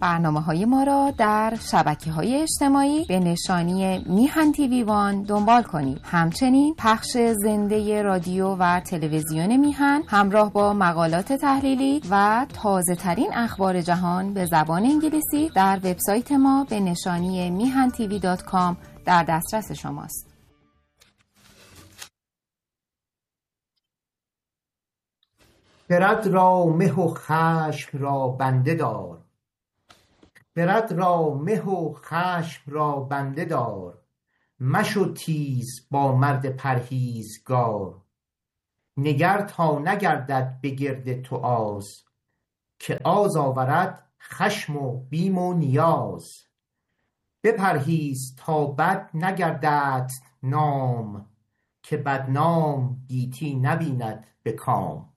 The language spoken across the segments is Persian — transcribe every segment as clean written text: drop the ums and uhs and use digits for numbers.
برنامه‌های ما را در شبکه‌های اجتماعی به نشانی میهن تیوی وان دنبال کنید. همچنین پخش زنده رادیو و تلویزیون میهن همراه با مقالات تحلیلی و تازه‌ترین اخبار جهان به زبان انگلیسی در وبسایت ما به نشانی mihantv.com در دسترس شماست. خرد را مه و خشم را بنده دار، خرد را مه و خشم را بنده دار، مشو تیز با مرد پرهیزگار. نگر تا نگردد به گرد تو آز، که آز آورد خشم و بیم و نیاز. بپرهیز تا بد نگردد نام، که بدنام گیتی نبیند به کام.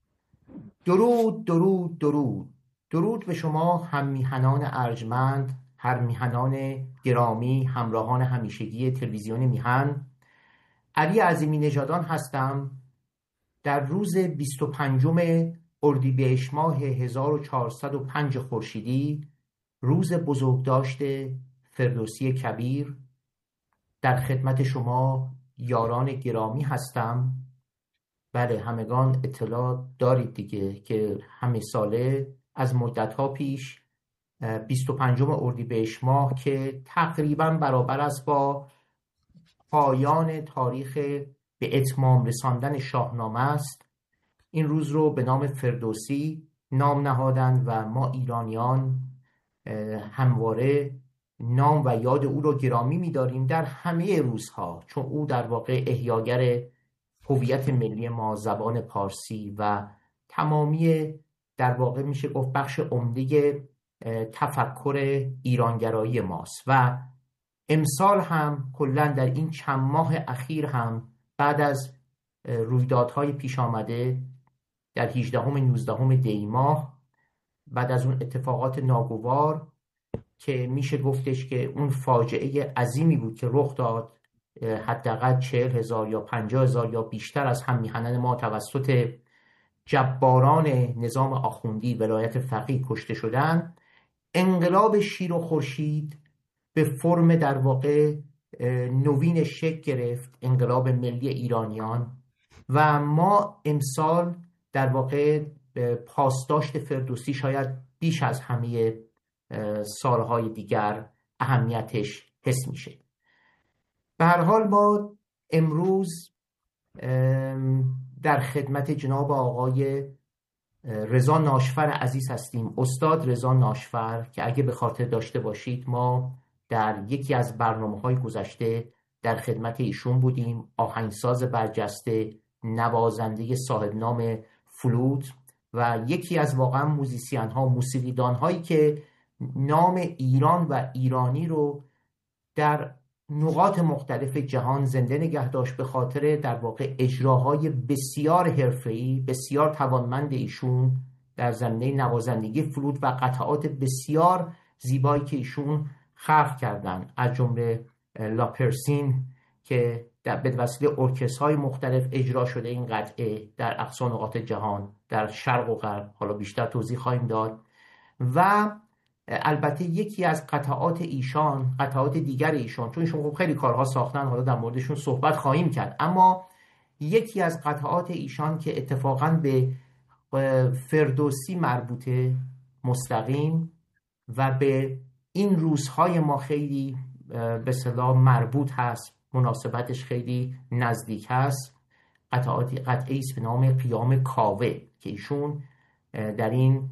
درود درود درود درود به شما هم میهنان ارجمند، هر میهنان گرامی، همراهان همیشگی تلویزیون میهن. علی عظیمی نژادان هستم. در روز 25 اردیبهشت ماه 1405 خورشیدی، روز بزرگداشت فردوسی کبیر، در خدمت شما یاران گرامی هستم. بله، همگان اطلاع دارید دیگه که همه ساله از مدت‌ها پیش 25 اردیبهشت ماه که تقریباً برابر است با پایان تاریخ به اتمام رساندن شاهنامه است، این روز رو به نام فردوسی نام نهادند و ما ایرانیان همواره نام و یاد او رو گرامی می‌داریم در همه روزها، چون او در واقع احیاگر هویت ملی ما، زبان پارسی و تمامی در واقع میشه گفت بخش عمده تفکر ایرانگرایی ماست. و امسال هم کلا در این چند ماه اخیر هم بعد از رویدادهای پیش آمده در 18 و 19 دی ماه، بعد از اون اتفاقات ناگوار که میشه گفتش که اون فاجعه عظیمی بود که رخ داد، حداقل 40,000 یا 50,000 یا بیشتر از هم میهنان ما توسط جباران نظام آخوندی ولایت فقیه کشته شدن. انقلاب شیر و خورشید به فرم در واقع نوین شکل گرفت، انقلاب ملی ایرانیان، و ما امسال در واقع پاسداشت فردوسی شاید بیش از همه سالهای دیگر اهمیتش حس میشه. به هر حال ما امروز در خدمت جناب آقای رضا ناشفر عزیز هستیم، استاد رضا ناشفر، که اگه به خاطر داشته باشید ما در یکی از برنامه‌های گذشته در خدمت ایشون بودیم. آهنگساز برجسته، نوازنده صاحب نام فلوت و یکی از واقعا موزیسین ها، موسیقیدان هایی که نام ایران و ایرانی رو در نقاط مختلف جهان زنده نگه داشت به خاطر در واقع اجراهای بسیار حرفه‌ای، بسیار توانمند ایشون در زمینه نوازندگی فلوت و قطعات بسیار زیبایی که ایشون خلق کردن، از جمله لاپرسین که به وسیله ارکسترهای مختلف اجرا شده این قطعه در اقصا نقاط جهان، در شرق و غرب. حالا بیشتر توضیح خواهیم داد. و البته یکی از قطعات ایشان، قطعات دیگر ایشان، چون ایشون خیلی کارها ساختن، حالا در موردشون صحبت خواهیم کرد، اما یکی از قطعات ایشان که اتفاقاً به فردوسی مربوطه مستقیم و به این روزهای ما خیلی به اصطلاح مربوط هست، مناسبتش خیلی نزدیک هست، قطعه ایست به نام قیام کاوه که ایشون در این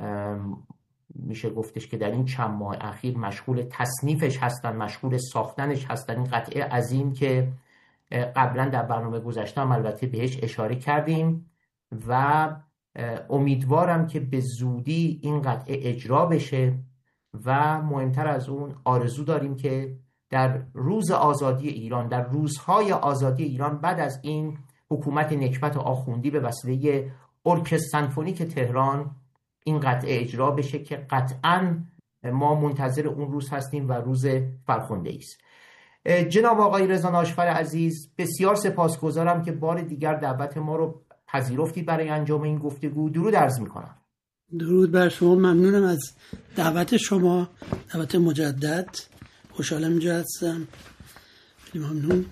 میشه گفتش که در این چند ماه اخیر مشغول تصنیفش هستن، مشغول ساختنش هستن. این قطعه عظیم که قبلا در برنامه گذاشتم البته بهش اشاره کردیم و امیدوارم که به زودی این قطعه اجرا بشه و مهمتر از اون آرزو داریم که در روز آزادی ایران، در روزهای آزادی ایران، بعد از این حکومت نکبت آخوندی به وسیله ارکستر سمفونیک تهران این قطعه اجرا بشه که قطعاً ما منتظر اون روز هستیم و روز فرخنده است. جناب آقای رضا ناشفر عزیز، بسیار سپاسگزارم که بار دیگر دعوت ما رو پذیرفتید برای انجام این گفتگو. درود عرض می‌کنم. درود بر شما. ممنونم از دعوت شما، دعوت مجدد. خوشحالم اینجا هستم. خیلی ممنون.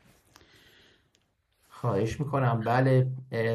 خواهش میکنم. بله،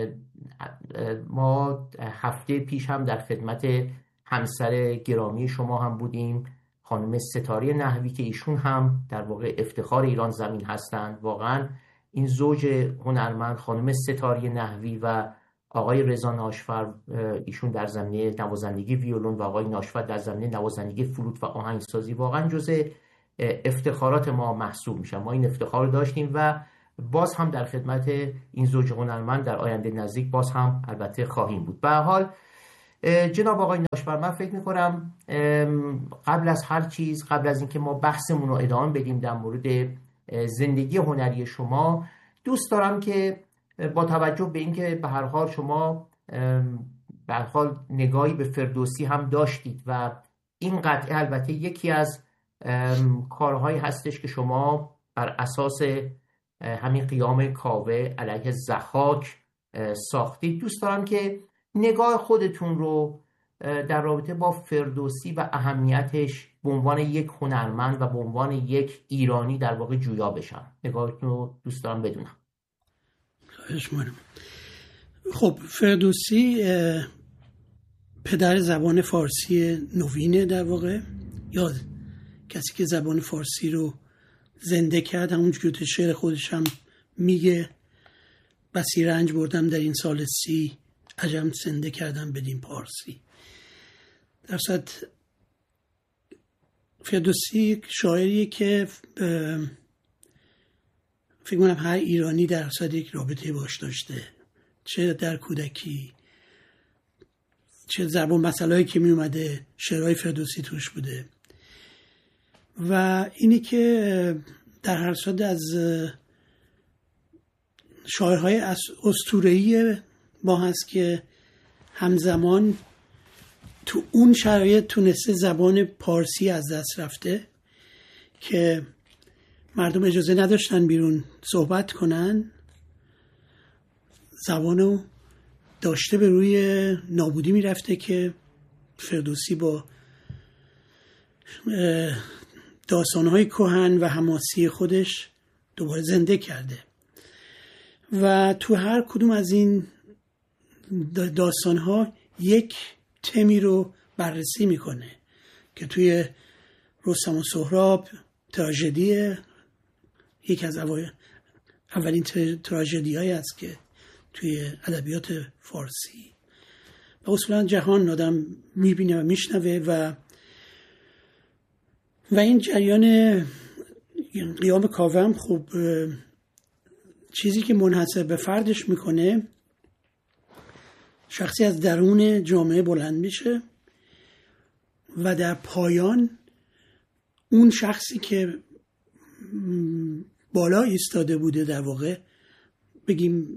ما هفته پیش هم در خدمت همسر گرامی شما هم بودیم، خانم ستاره نحوی، که ایشون هم در واقع افتخار ایران زمین هستند. واقعا این زوج هنرمند، خانم ستاره نحوی و آقای رضا ناشفر، ایشون در زمینه نوازندگی ویولون و آقای ناشفر در زمینه نوازندگی فلوت و آهنگسازی، واقعا جزء افتخارات ما محسوب میشن. ما این افتخار داشتیم و باز هم در خدمت این زوج هنرمند در آینده نزدیک باز هم البته خواهیم بود. به هر حال جناب آقای ناشفر، من فکر میکنم قبل از هر چیز، قبل از اینکه ما بحثمون رو ادامه بدیم در مورد زندگی هنری شما، دوست دارم که با توجه به اینکه به هر حال شما به هر حال نگاهی به فردوسی هم داشتید و این قطعه البته یکی از کارهایی هستش که شما بر اساس همین قیام کاوه علیه ضحاک ساختید، دوست دارم که نگاه خودتون رو در رابطه با فردوسی و اهمیتش به عنوان یک هنرمند و به عنوان یک ایرانی در واقع جویا بشم. نگاهتون رو دوست دارم بدونم. خب، فردوسی پدر زبان فارسی نوینه در واقع، یا کسی که زبان فارسی رو زنده کرد. همونجور که شعر خودش هم میگه، بسی رنج بردم در این سال 30، عجم زنده کردم بدین پارسی. در صد فردوسی شاعریه که فکر کنم هر ایرانی در صد یک رابطه باش داشته، چه در کودکی، چه زبان مسائلی که می اومده شعرهای فردوسی توش بوده. و اینی که در هر صد از شاعرهای اسطوره‌ای ما هست که همزمان تو اون شرایط تونسته زبان پارسی از دست رفته که مردم اجازه نداشتن بیرون صحبت کنن، زبانو داشته به روی نابودی میرفته، که فردوسی با داستانهای کهن و حماسی خودش دوباره زنده کرده. و تو هر کدوم از این داستانها یک تمی رو بررسی میکنه که توی رستم و سهراب تراژدی، یک از اولین تراژدی هایی است که توی ادبیات فارسی و اصولا جهان آدم میبینه و میشنوه. و این جریان قیام کاوه هم خب چیزی که منحصر به فردش میکنه، شخصی از درون جامعه بلند میشه و در پایان اون شخصی که بالا ایستاده بوده، در واقع بگیم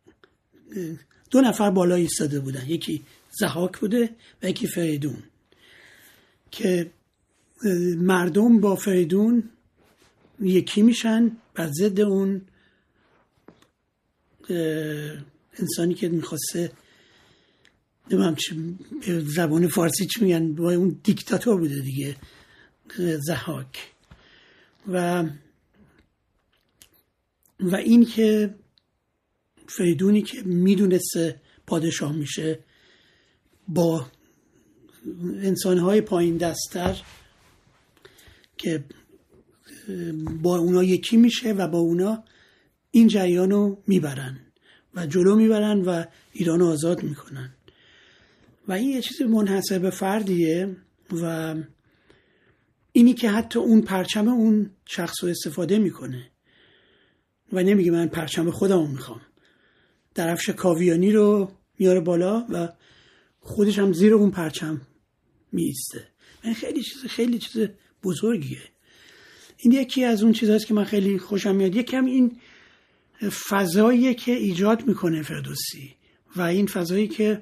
2 نفر بالا ایستاده بودن، یکی ضحاک بوده و یکی فریدون، که مردم با فریدون یکی میشن بر ضد اون انسانی که میخواسته، نمیدونم چه زبان فارسی چی میگن، با اون دیکتاتور بوده دیگه، ضحاک. و این که فریدونی که میدونسته پادشاه میشه با انسانهای پایین دستر که با اونا یکی میشه و با اونا این جریان رو میبرن و جلو میبرن و ایران رو آزاد میکنن. و این یه چیز منحصر به فردیه و اینی که حتی اون پرچم اون شخص رو استفاده میکنه و نمیگه من پرچم خودم رو میخوام، درفش کاویانی رو میاره بالا و خودش هم زیر اون پرچم میسته. این خیلی چیز بزرگیه. این یکی از اون چیزهاست که من خیلی خوشم میاد. یکم این فضاییه که ایجاد میکنه فردوسی و این فضایی که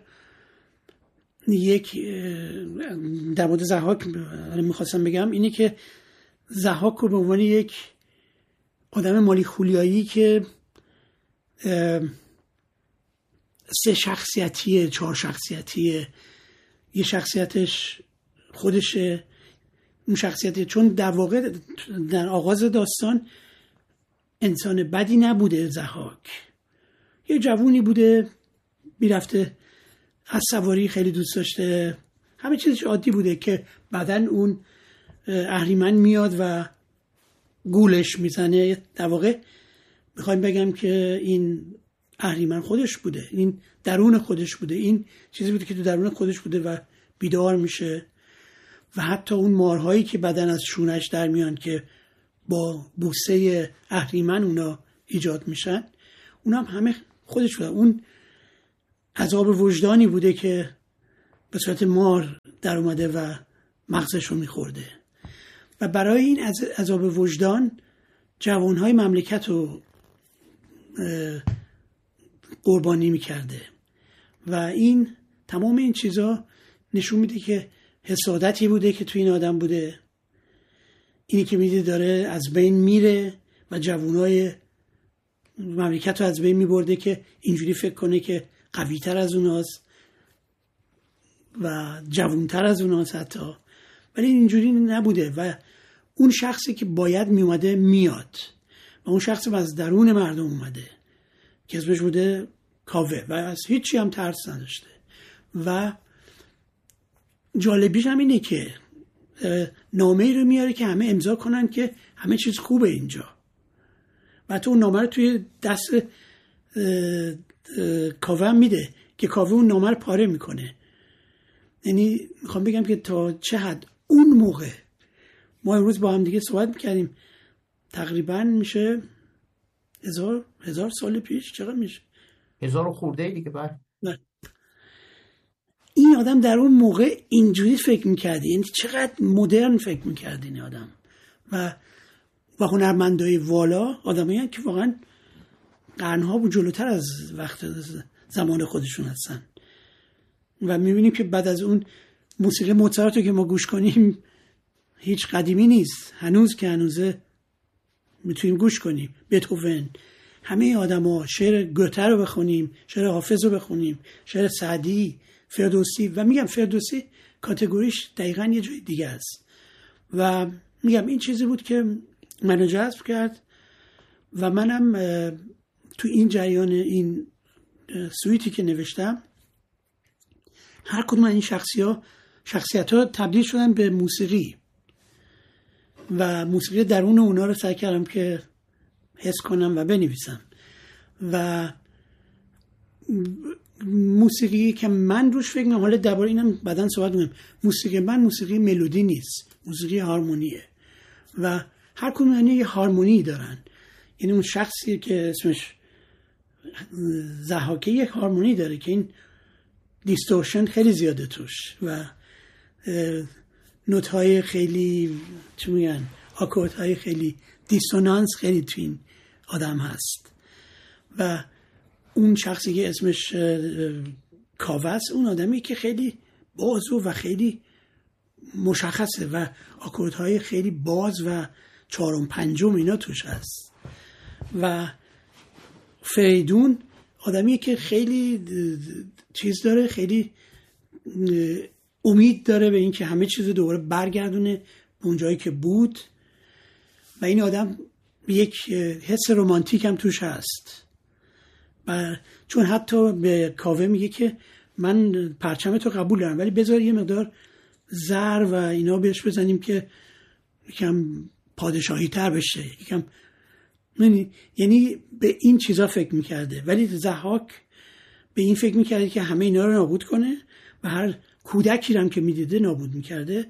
یک در مورد ضحاک میخواستم بگم، اینه که ضحاک رو به عنوان یک آدم مالی خولیایی که 3 شخصیتیه 4 شخصیتیه یه شخصیتش خودشه، اون شخصیت، چون در واقع در آغاز داستان انسان بدی نبوده ضحاک، یه جوونی بوده میرفته از سواری خیلی دوست داشته، همه چیزش عادی بوده که بعدن اون اهریمن میاد و گولش میزنه. در واقع میخوایم بگم که این اهریمن خودش بوده، این درون خودش بوده، این چیزی بوده که تو درون خودش بوده و بیدار میشه و حتی اون مارهایی که بدن از شونش در میان که با بوسه اهریمن اونا ایجاد میشن، اونا هم همه خودش بوده. اون عذاب وجدانی بوده که به صورت مار در اومده و مغزش رو میخورده و برای این عذاب وجدان جوانهای مملکت رو قربانی میکرده و این تمام این چیزا نشون میده که حسادتی بوده که توی این آدم بوده، اینی که میده داره از بین میره و جوانهای مملکت رو از بین میبرده که اینجوری فکر کنه که قوی تر از اوناست و جوانتر از اوناست حتی، ولی اینجوری نبوده و اون شخصی که باید میومده میاد و اون شخصی از درون مردم اومده که اسمش بوده کاوه و از هیچی هم ترس نداشته و جالبیش هم اینه که نامه‌ای رو میاره که همه امضا کنن که همه چیز خوبه اینجا و تو اون نامه رو توی دست کاوه هم میده که کاوه اون نامه رو پاره میکنه. یعنی میخوام بگم که تا چه حد اون موقع، ما امروز با هم دیگه صحبت میکردیم، تقریبا میشه 1000 سال پیش، چقدر میشه 1000 خورده دیگه بعد. این آدم در اون موقع اینجوری فکر میکرد، یعنی چقدر مدرن فکر میکرد این آدم و هنرمندای والا آدمایی که واقعا قرنها بود جلوتر از وقت زمان خودشون هستن و میبینیم که بعد از اون موسیقی موزارت رو که ما گوش کنیم هیچ قدیمی نیست، هنوز که هنوزه میتونیم گوش کنیم. بتهوون، همه آدما، شعر گوته رو بخونیم، شعر حافظ رو بخونیم، شعر سعدی، فردوسی، و میگم فردوسی کاتگوریش دقیقاً یه جای دیگه است و میگم این چیزی بود که منو جذب کرد و منم تو این جریان این سویتی که نوشتم هر کدوم این شخصیت ها تبدیل شدن به موسیقی و موسیقی درون اونا رو سعی کردم که حس کنم و بنویسم و موسیقی که من روش فکر می‌کنم، حالا درباره اینم بعداً صحبت می‌کنم، موسیقی من موسیقی ملودی نیست، موسیقی هارمونیه و هر کدوم یه هارمونی دارن. یعنی اون شخصی که اسمش ضحاکه یک هارمونی داره که این دیستورشن خیلی زیاده توش و نوت‌های خیلی چی میگن، آکوردهای خیلی دیسونانس خیلی تو این آدم هست و اون شخصی که اسمش کاوه است، اون آدمی که خیلی بازو و خیلی مشخصه و آکوردهای خیلی باز و چهارم پنجم اینا توش هست و فریدون آدمی که خیلی چیز داره، خیلی امید داره به این که همه چیز دوباره برگردونه به اون جایی که بود و این آدم یک حس رمانتیک هم توش هست و چون حتی به کاوه میگه که من پرچم تو قبول دارم ولی بذار یه مقدار زر و اینا بهش بزنیم که یکم پادشاهی تر بشه، یکم، یعنی به این چیزا فکر میکرده. ولی ضحاک به این فکر میکرده که همه اینا رو نابود کنه و هر کودکی رو هم که میدیده نابود میکرده.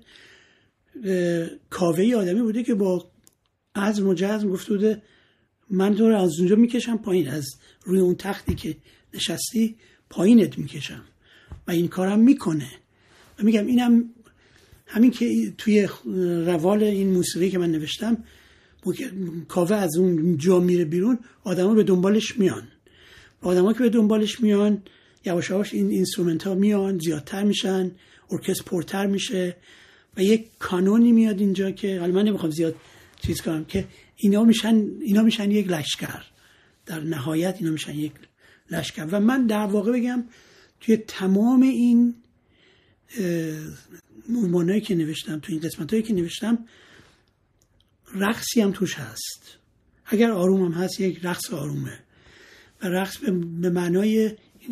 کاوه آدمی بوده که با عزم و جزم گفته بوده من تو رو از اونجا میکشم پایین، از روی اون تختی که نشستی پایینت میکشم و این کارم میکنه. و میگم اینم همین که توی روال این موسیقی که من نوشتم، کاوه از اون جا میره بیرون، آدما به دنبالش میان، آدما که به دنبالش میان یواش یواش این اینسترومنت ها میان زیادتر میشن، ارکستر پرتر میشه و یک کانونی میاد اینجا که حالا من نمیخوام زیاد چیز کنم که اینا میشن یک لشکر، در نهایت اینا میشن یک لشکر. و من در واقع بگم توی تمام این موومانایی که نوشتم، تو این قسمتایی که نوشتم رقصی هم توش هست. اگر آروم هم هست یک رقص آرومه و رقص به معنای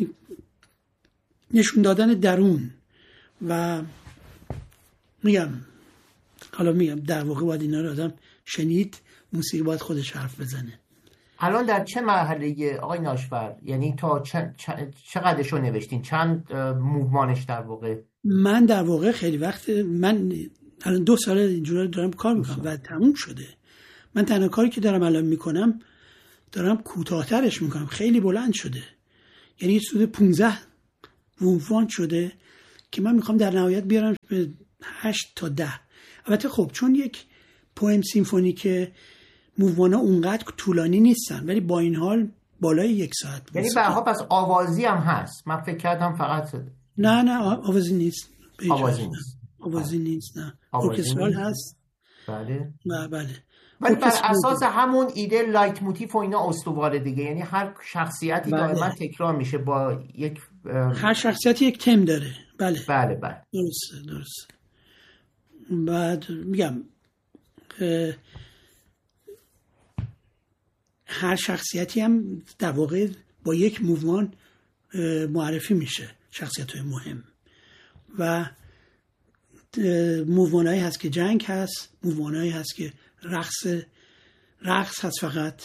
نشون دادن درون و میگم در واقع باید اینا رو آدم شنید، موسیقی باید خودش حرف بزنه. الان در چه مرحله آقای ناشفر؟ یعنی تا چقدرش رو نوشتین؟ چند موومانش در واقع؟ من در واقع خیلی وقت، من الان 2 سال اینجوری دارم کار میکنم و تموم شده. من تنها کاری که دارم الان میکنم دارم کوتاه‌ترش میکنم، خیلی بلند شده، یعنی حدود 15 موومان شده که من میخوام در نهایت بیارم به 8 تا 10. البته خب چون یک پویم سیمفونی که موومانا اونقدر طولانی نیستن، ولی با این حال بالای 1 ساعت. یعنی به هر حال پس آوازی هم هست؟ من فکر کردم فقط نه آوازی نیست. آوازی نیست نه. ارکسترال هست. بله. بله. ولی بر اساس همون ایده لایت موتیف و اینا استواره دیگه، یعنی هر شخصیتی دائما تکرار میشه با یک هر شخصیتی یک تم داره. بله. درسته. بعد میگم هر شخصیتی هم در واقع با یک موومان معرفی میشه، شخصیت‌های مهم. و موومانایی هست که جنگ هست، موومانایی هست که رقص هست فقط.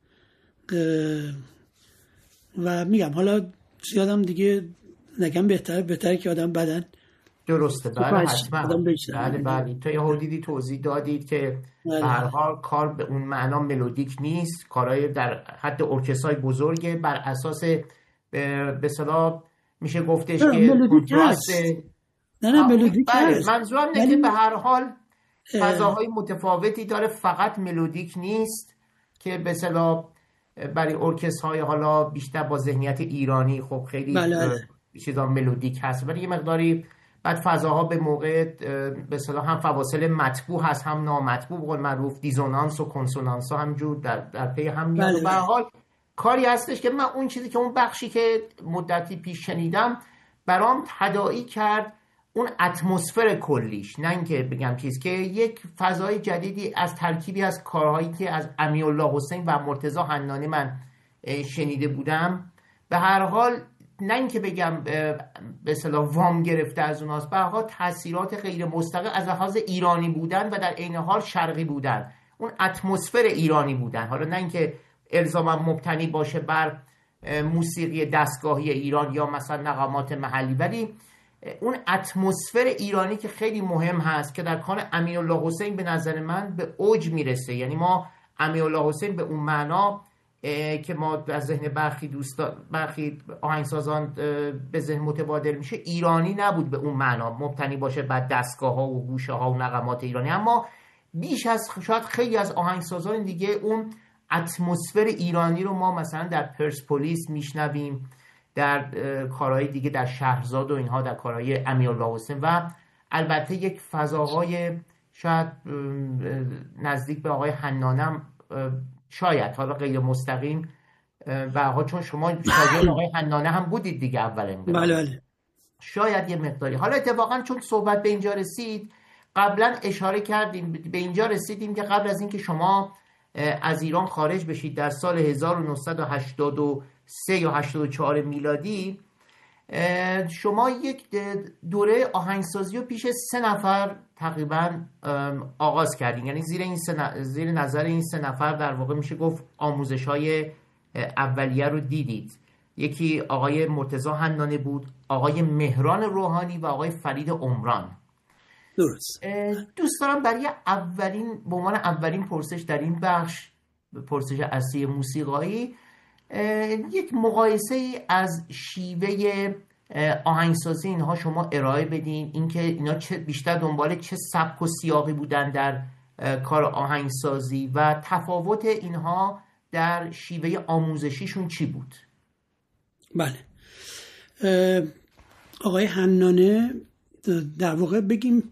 و میگم حالا زیادم دیگه نگم بهتره که آدم بدن. درسته. بله حتما. بله تو یه حدودی توضیح دادید که به هر حال کار به اون معنا ملودیک نیست، کارهای در حد ارکسترای بزرگه، بر اساس به اصطلاح میشه گفتش که کنتراست. نه ملودیک هست. منظورم اینه که به هر حال فضاهای متفاوتی داره، فقط ملودیک نیست که به اصطلاح برای ارکسترهای حالا بیشتر با ذهنیت ایرانی خب خیلی چیزا ملودیک هست، ولی یه مقداری بعد فضاها به موقع به اصطلاح هم فواصل مطبوع هست هم نامطبوع، به قول معروف دیزونانس و کنسونانس ها همجور در پی هم میاد. به هر حال کاری هستش که من اون چیزی که اون بخشی که مدتی پیش شنیدم برام تداعی کرد اون اتمسفر کلیش، نه اینکه بگم چیز که یک فضای جدیدی از ترکیبی از کارهایی که از امیرالله حسین و مرتضی حنانه من شنیده بودم. به هر حال نه اینکه بگم به اصطلاح وام گرفته از اوناست، به هر حال تاثیرات غیر مستقیم از لحاظ ایرانی بودن و در عین حال شرقی بودن، اون اتمسفر ایرانی بودن، حالا نه اینکه الزاما مبتنی باشه بر موسیقی دستگاهی ایران یا مثلا نغمات محلی، ولی اون اتمسفر ایرانی که خیلی مهم هست که در کار امیرالله حسین به نظر من به اوج میرسه. یعنی ما امیرالله حسین به اون معنا که ما از ذهن برخی آهنگسازان به ذهن متبادر میشه ایرانی نبود به اون معنا، مبتنی باشه بر دستگاه ها و گوشه ها و نغمات ایرانی، اما بیش از شاید خیلی از آهنگسازان دیگه اون اتمسفر ایرانی رو ما مثلا در پرسپولیس میشنویم، در کارهای دیگه در شهرزاد و اینها، در کارهای امیرالله حسین، و البته یک فضاهای شاید نزدیک به آقای حنانم شاید حالا غیر مستقیم و چون شما شاگرد آقای حنانه هم بودید دیگه اولا، بله شاید یه مقداری. حالا اتفاقا چون صحبت به اینجا رسید قبلا اشاره کردیم، به اینجا رسیدیم که قبل از اینکه شما از ایران خارج بشید در سال 1983 یا 84 میلادی، شما یک دوره آهنگسازی رو پیش 3 نفر تقریبا آغاز کردین. یعنی زیر نظر این 3 نفر در واقع میشه گفت آموزش‌های اولیه رو دیدید. یکی آقای مرتضی حنانه بود، آقای مهران روحانی و آقای فرید عمران. درست. دوست دارم برای به عنوان اولین پرسش در این بخش، پرسش اصلی موسیقایی، یک مقایسه ای از شیوه آهنگسازی اینها شما ارائه بدین، اینکه اینا بیشتر دنبال چه سبک و سیاقی بودن در کار آهنگسازی و تفاوت اینها در شیوه آموزشیشون چی بود؟ بله، آقای حنانه در واقع بگیم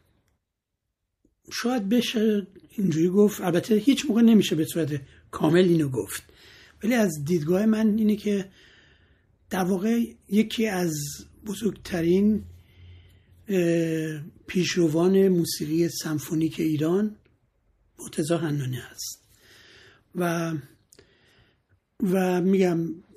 شاید بشه اینجوری گفت، البته هیچ موقع نمیشه به صورت کامل اینو گفت، ولی از دیدگاه من اینه که در واقع یکی از بزرگترین پیشروان موسیقی سمفونیک ایران مرتضی حنانی هست و میگم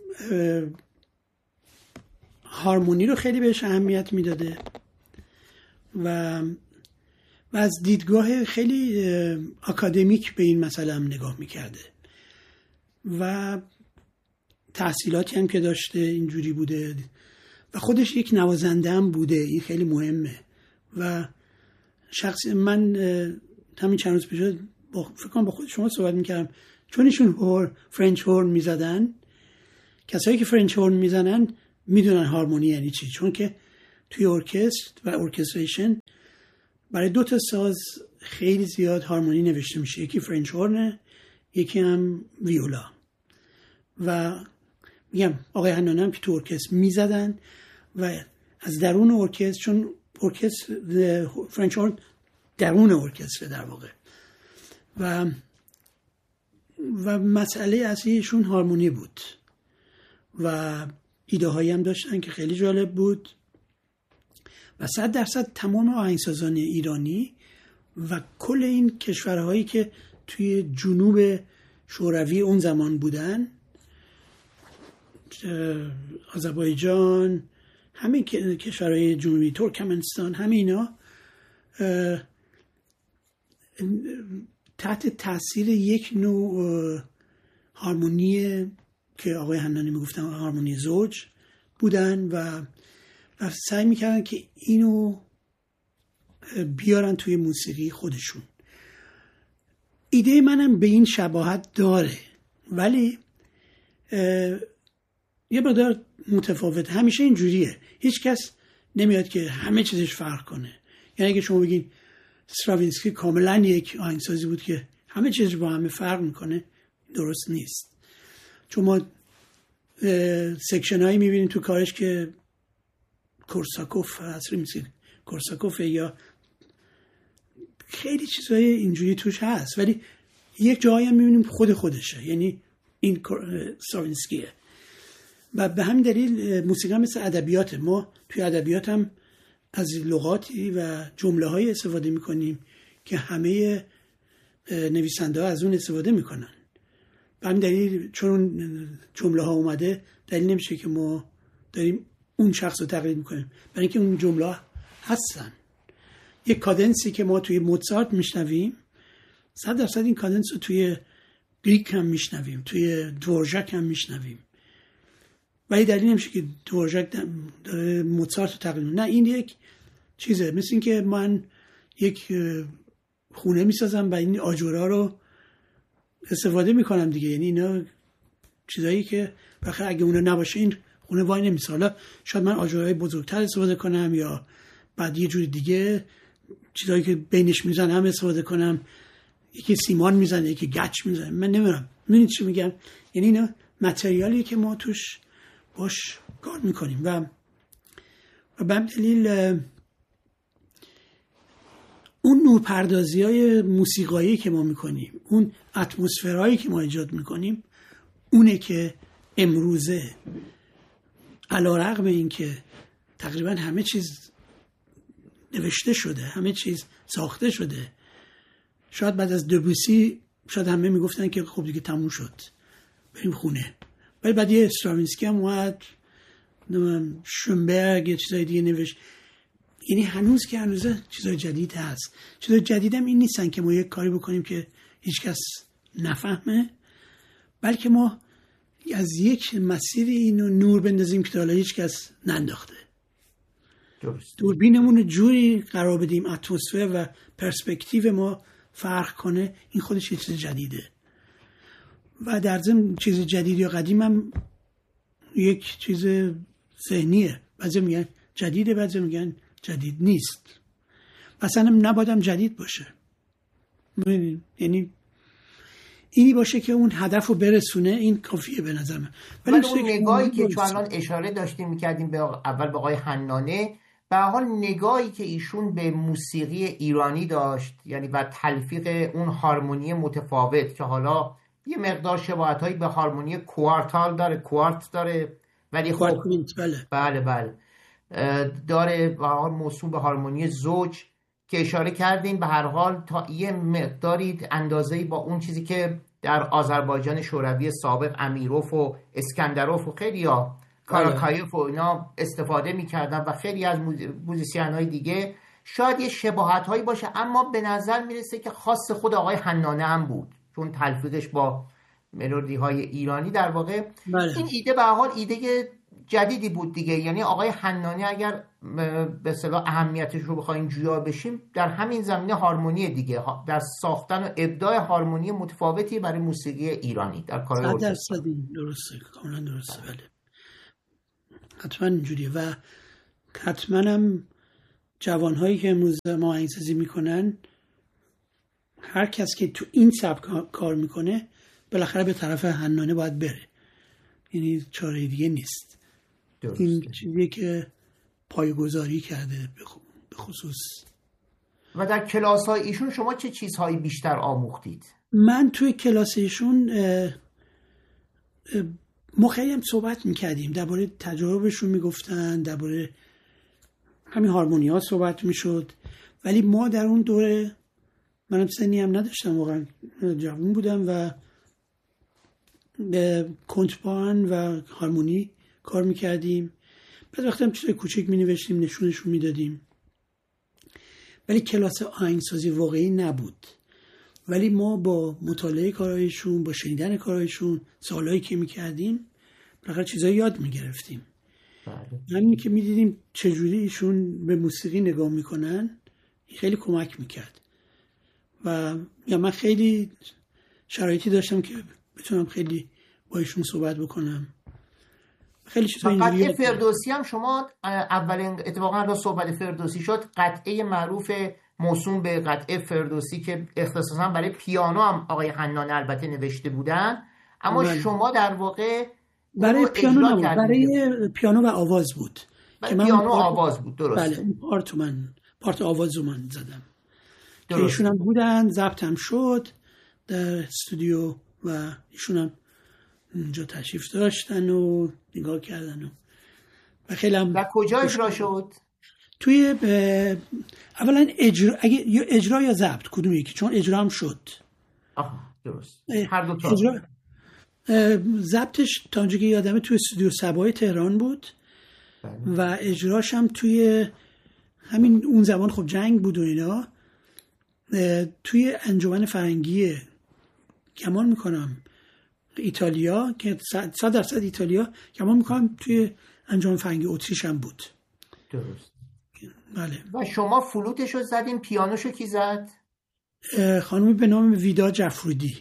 هارمونی رو خیلی بهش اهمیت میداده و از دیدگاه خیلی اکادمیک به این مسئله هم نگاه میکرده و تحصیلاتی هم که داشته اینجوری بوده و خودش یک نوازنده هم بوده. این خیلی مهمه و شخص من همین چند روز پیش فکر کنم با خود شما صحبت میکردم، چون ایشون فرنچ هورن میزدن. کسایی که فرنچ هورن میزنن میدونن هارمونی یعنی چی، چون که توی ارکستر و ارکستریشن برای 2 تا ساز خیلی زیاد هارمونی نوشته میشه، یکی فرنچ هورن، یکی هم ویولا. و میگم آقای حنانی هم که تو ارکستر میزدن و از درون ارکستر، چون ارکستر فرنچ هورن درون ارکستر در واقع و مسئله اصلیشون هارمونی بود و ایده هایی هم داشتن که خیلی جالب بود و 100% تمام آهنگسازان ایرانی و کل این کشورهایی که توی جنوب شوروی اون زمان بودن، آذربایجان، همین کشورهای جنوبی، ترکمنستان، همه اینا تحت تاثیر یک نوع هارمونی که آقای حنانی میگفتن هارمونی زوج بودن و سعی میکردن که اینو بیارن توی موسیقی خودشون. ایده منم به این شباهت داره ولی یه مقدار متفاوت. همیشه اینجوریه، هیچ کس نمیاد که همه چیزش فرق کنه. یعنی اگه شما بگین استراوینسکی کاملا یک آهنگسازی بود که همه چیزش با همه فرق میکنه، درست نیست. چون ما سکشن هایی میبینیم تو کارش که کورساکوف اصری موسیقی کورساکوف یا خیلی چیزهای اینجوری توش هست، ولی یک جایی هم میبینیم خودشه، یعنی این استراوینسکیه. و به همین دلیل موسیقی هم مثل ادبیات، ما توی ادبیات هم از لغاتی و جمله های استفاده میکنیم که همه نویسنده ها از اون استفاده میکنن. به همین دلیل چون جمله ها اومده، دلیل نمیشه که ما داریم اون شخص رو تقلید میکنیم، برای اینکه اون جمله ها هستن. یک کادنسی که ما توی موزارت میشنویم 100% این کادنس رو توی گریک هم میشنویم، توی دورژاک هم میشنویم. ولی دلیل نمیشه که دورژاک موزارت رو تقلید کنه. نه، این یک چیزه، مثل این که من یک خونه میسازم و این آجورها رو استفاده میکنم دیگه. یعنی اینا چیزایی که بخاطر اگه اونا نباشه این خونه وای نمیسه. حالا شاید من آجرهای بزرگتر استفاده کنم یا بعد یه جوری دیگه چیزایی که بینش میزنم استفاده کنم، یکی سیمان میزنه یکی گچ میزنه، من نمیدونم. میدونید چی میگم؟ یعنی اینا متریالیه که ما توش باش کار میکنیم و به دلیل اون نورپردازی های موسیقایی که ما میکنیم، اون اتمسفرهایی که ما ایجاد میکنیم، اونه که امروزه علیرغم این که تقریبا همه چیز نوشته شده، همه چیز ساخته شده، شاید بعد از دبوسی شاید همه میگفتن که خب دیگه تموم شد بریم خونه، ولی بعد یه استراوینسکی هم اومد، شونبرگ یه چیزای دیگه نوشت. یعنی هنوز که هنوزه چیزای جدید هست. چیزای جدید هم این نیستن که ما یک کاری بکنیم که هیچ کس نفهمه، بلکه ما از یک مسیر اینو نور بندازیم که حالا هیچ کس ننداخته. درست. دوربینمون رو جوری قرار بدیم اتمسفر و پرسپکتیو ما فرق کنه، این خودش یه چیز جدیده. و در ضمن چیز جدید یا قدیم هم یک چیز ذهنیه. بعضی میگن جدیده، بعضی میگن جدید نیست. اصلا نباید جدید باشه. یعنی اینی باشه که اون هدف رو برسونه، این کافیه به نظر من. ولی اون نگاهی که چون الان اشاره داشتیم میکردیم به اول به آقای حنانه، به حال نگاهی که ایشون به موسیقی ایرانی داشت، یعنی و تلفیق اون هارمونی متفاوت که حالا یه مقدار شباهتایی به هارمونی کوارتال داره، کوارت داره، ولی خب بله بله داره و حال موسوم به هارمونی زوج که اشاره کردیم. به هر حال تا یه مقداری اندازه‌ای با اون چیزی که در آذربایجان شوروی سابق امیروف و اسکندروف و خیلی‌ها کاراکایف و اینا استفاده می‌کردن و خیلی از موزیسین‌های دیگه، شاید یه شباهت‌هایی باشه، اما به نظر میرسه که خاص خود آقای حنانه هم بود، چون تلفیقش با ملودی‌های ایرانی در واقع این ایده به هر حال ایده جدیدی بود دیگه. یعنی آقای حنانی اگر به اصطلاح اهمیتش رو بخوایم جویا بشیم، در همین زمینه هارمونی دیگه، در ساختن و ابداع هارمونی متفاوتی برای موسیقی ایرانی در کار درسته. درسته، کاملا درسته. بله حتما اینجوریه و حتما هم جوانهایی که امروز ما آهنگسازی میکنن، هر کس که تو این سبک کار میکنه بالاخره به طرف حنانه باید بره، یعنی چاره دیگه نیست. درسته. این چیزیه که پایه‌گذاری کرده به خصوص. و در کلاس های ایشون شما چه چیزهایی بیشتر آموختید؟ من توی کلاس ایشون ما خیلی هم صحبت میکردیم، درباره تجاربشون میگفتن، درباره همین هارمونی ها صحبت میشد، ولی ما در اون دوره، منم سنی هم نداشتم، واقعا جوان بودم و به کنتربان و هارمونی کار میکردیم. بعد وقتی هم چیزای کوچیک مینوشتیم نشونشون میدادیم، ولی کلاس آهنگسازی واقعی نبود. ولی ما با مطالعه کارهایشون، با شنیدن کارهایشون، سوالایی که میکردیم، بالاخره چیزایی یاد میگرفتیم. همین که میدیدیم چجوری ایشون به موسیقی نگاه میکنن، خیلی کمک میکرد. و یا من خیلی شرایطی داشتم که بتونم خیلی با ایشون صحبت بکنم. خیلی چیزا اینجوری. قطعه فردوسی هم شما اولین اتفاقا رو صحبت فردوسی شد، قطعه معروف موسوم به قطعه فردوسی که اختصاصا برای پیانو هم آقای حنانه البته نوشته بودن، اما شما در واقع برای پیانو نبود، برای پیانو و آواز بود. که من پیانو و آواز بود. درست. بله اون پارت آواز رو من زدم. که ایشون هم بودن، ضبط هم شد در استودیو و ایشون هم اونجا تشریف داشتن و نگاه کردن و خیلی هم. و کجا اجرا شد؟ توی اولا اجرا یا ضبط کدوم یکی؟ چون اجرا هم شد. درست. هر دو تا. ضبطش تا اونجا که یادمه توی استودیو سبای تهران بود و اجراش هم توی همین اون زمان خب جنگ بود و اینا، توی انجمن فرنگی گمان میکنم ایتالیا، که 100% ایتالیا، گمان میکنم توی انجمن فرنگی اتریش هم بود. درست. بله. و شما فلوتشو زدین، پیانوشو کی زد؟ خانمی به نام ویدا جعفرودی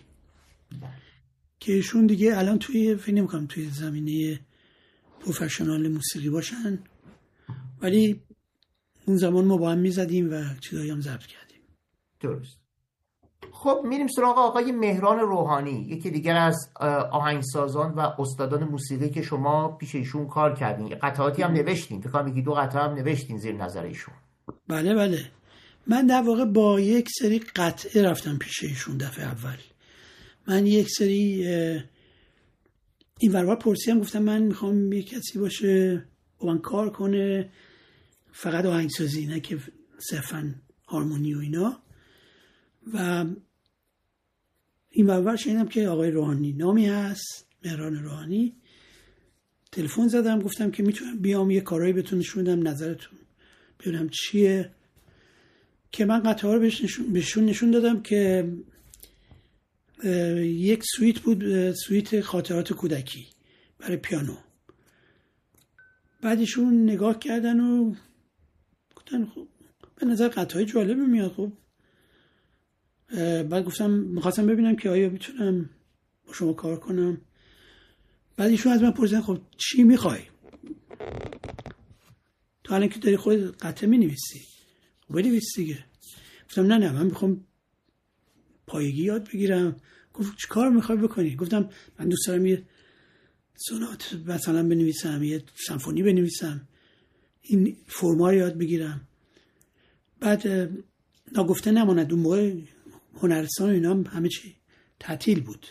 که ایشون دیگه الان توی فکر نمی‌کنم توی زمینه پروفشنال موسیقی باشن، ولی اون زمان ما با هم میزدیم و چیزایی هم ضبط کردیم. درست. خب میریم سراغ آقای مهران روحانی، یکی دیگر از آهنگسازان و استادان موسیقی که شما پیش ایشون کار کردین. قطعاتی هم نوشتین، فکر کنم 2 قطعه هم نوشتین زیر نظر ایشون. بله. من در واقع با یک سری قطعه رفتم پیش ایشون دفعه اول. من یک سری این ورور پرسیدم، گفتم من میخوام یک کسی باشه با من کار کنه، فقط آهنگسازی، نه که صرفاً هارمونی و اینا. و این ورور شنیدم که آقای روحانی نامی هست، مهران روحانی. تلفن زدم، گفتم که میتونم بیام یه کارایی بهتون نشون بدم، نظرتون ببینم چیه. که من قطعه رو بهشون نشون دادم که یک سویت بود، سویت خاطرات کودکی برای پیانو. بعدشون نگاه کردن و گفتن خب به نظر قطعه جالبی میاد. خب بعد گفتم میخواستم ببینم که آیا میتونم با شما کار کنم. بعد ایشون از من پرسیدن خب چی میخوای؟ تو الان که داری خود قطعه مینویسی، بنویس دیگه. گفتم نه من میخوام پایگی یاد بگیرم. گفت چی کار میخوای بکنی؟ گفتم من دوست دارم یه سونات مثلا بنویسم، یه سمفونی بنویسم، این فرما رو یاد بگیرم. بعد ناگفته نماند اون موقع هنرستان و اینا همه چی تعطیل بود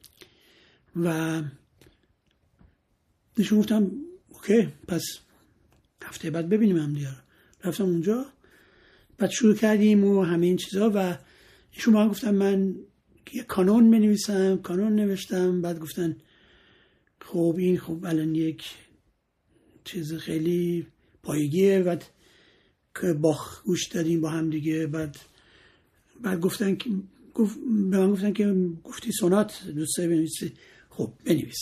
و نشون گفتم اوکی پس هفته بعد ببینیم هم دیگه. رفتم اونجا، بعد شروع کردیم و همه این چیزا و ایشون ما گفتن من یه کانون بنویسم. کانون نوشتم. بعد گفتن خب این خب الان یک چیز خیلی پایگیه. بعد که باخ گوش دادیم با هم دیگه. بعد گفتن که به من گفتن که گفتی سونات دوست داری بنویسی، خب بنویس.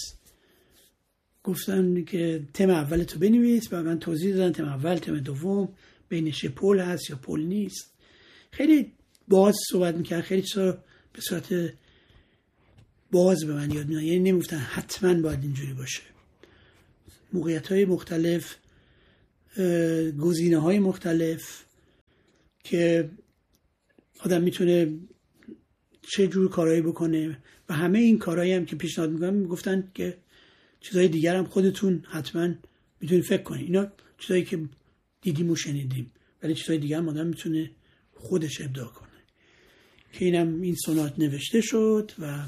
گفتن که تم اول تو بنویس و من توضیح دادم تم اول، تم دوم، بینش پل هست یا پل نیست. خیلی باز صحبت میکرد، خیلی چیزا به صورت باز به من یاد میدن، یعنی نمیگفتن حتما باید اینجوری باشه. موقعیت‌های مختلف، گزینه‌های مختلف که آدم میتونه چه جور کارهایی بکنه و همه این کارهایی هم که پیشنهاد میکنم گفتن که چیزهای دیگر هم خودتون حتما میتونید فکر کنید. اینا چیزایی که دیدیم و شنیدیم، ولی چیزهای دیگر هم آدم میتونه خودش ابداع کنه. که اینم این سونات نوشته شد و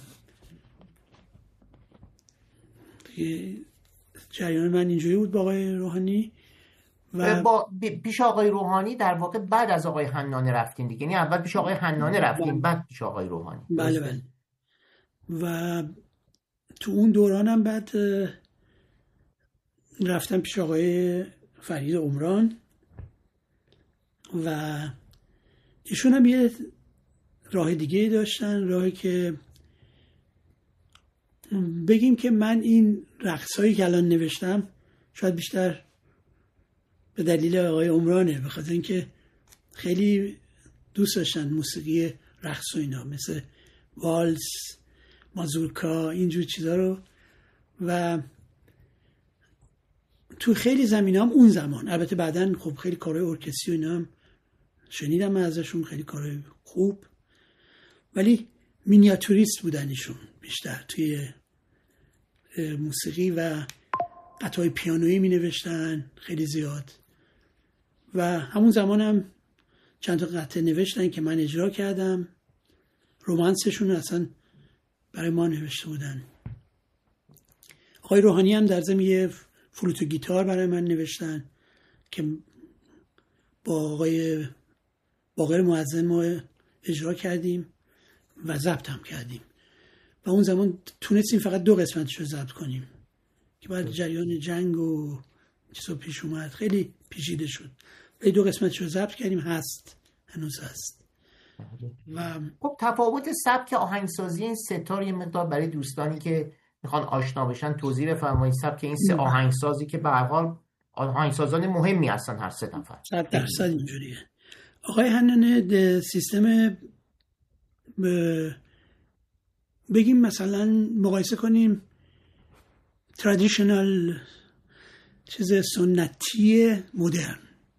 جریان من اینجوری بود با آقای روحانی. و پیش آقای روحانی در واقع بعد از آقای حنانه رفتین دیگه، یعنی اول پیش آقای حنانه رفتین بعد پیش آقای روحانی. بله. و تو اون دورانم بعد رفتم پیش آقای فرید عمران و ایشون هم یه راه دیگه داشتن، راهی که بگیم که من این رقصایی که الان نوشتم شاید بیشتر به دلیل آقای عمرانه، به خاطر اینکه خیلی دوست داشتن موسیقی رقص و اینا، مثل والس، مازورکا، اینجور چیزا رو. و تو خیلی زمینه هم اون زمان، البته بعدن خب خیلی کارهای ارکستری و اینا هم شنیدم ازشون، خیلی کارهای خوب، ولی مینیاتوریست بودن ایشون بیشتر توی موسیقی و قطعای پیانویی می نوشتن خیلی زیاد. و همون زمان هم چند تا قطعه نوشتن که من اجرا کردم. رومانسشون اصلا برای ما نوشته بودن. آقای روحانی هم در ضمن یه فلوت و گیتار برای من نوشتن که با آقای باقر معظم ما اجرا کردیم و ضبط هم کردیم. و اون زمان تونستیم فقط 2 قسمتش رو ضبط کنیم که بعد جریان جنگ و چیزا پیش اومد، خیلی پیچیده شد. ولی 2 قسمتش رو ضبط کردیم، هنوز هست. و خب تفاوت سبک آهنگسازی این ستار یه مقدار برای دوستانی که میخوان آشنا بشن توضیح بفرمایید. سبک این 3 آهنگسازی که به هر حال آهنگسازان مهمی هستن هر 3 نفر. 100% اینجوریه. آقای حنانه سیستم بگیم مثلا مقایسه کنیم ترادیشنال، چیز سنتی مدرن،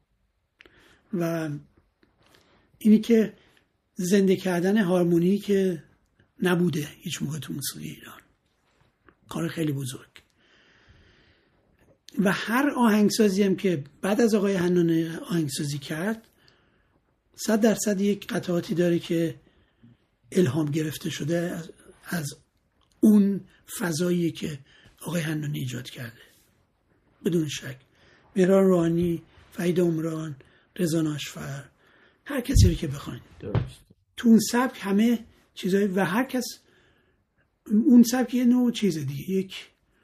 و اینی که زنده کردن هارمونی که نبوده هیچ موقع تو موسیقی ایران، کار خیلی بزرگ. و هر آهنگسازی هم که بعد از آقای حنانه آهنگسازی کرد 100% یک قطعاتی داره که الهام گرفته شده از اون فضایی که آقای حنانه ایجاد کرده، بدون شک. مهران روحانی، فرید عمران، رضا ناشفر، هر کسی رو که بخواین تو اون سبک همه چیزایی، و هر کس اون سبک یه نوع چیز دیگه، یک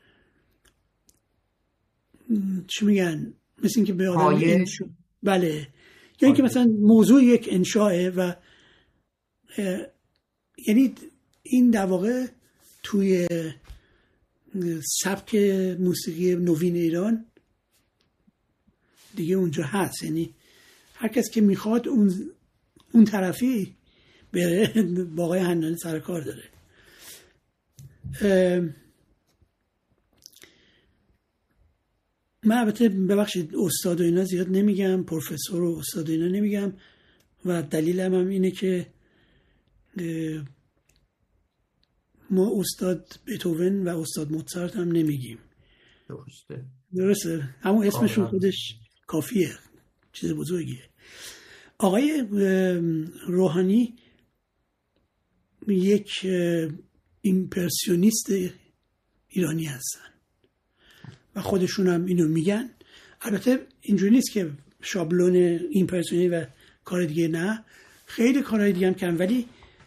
چی میگن، مثل این که به آدم بله، یعنی که مثلا موضوع یک انشاءه و یعنی این در واقع توی سبک موسیقی نوین ایران دیگه اونجا هست. یعنی هر کس که میخواد اون طرفی بره با آقای حنانه سر کار داره. من البته ببخشید استاد و اینا زیاد نمیگم، پروفسور و استاد و اینا نمیگم، و دلیلم هم اینه که ما استاد بتوون و استاد موزارت هم نمیگیم. درسته، همون اسمشون خودش کافیه، چیز بزرگیه. آقای روحانی یک ایمپرسیونیست ایرانی هستن و خودشون هم اینو میگن. البته اینجوری نیست که شابلون ایمپرسیونی و کار دیگه، نه، خیلی کارهای دیگه هم کردن، ولی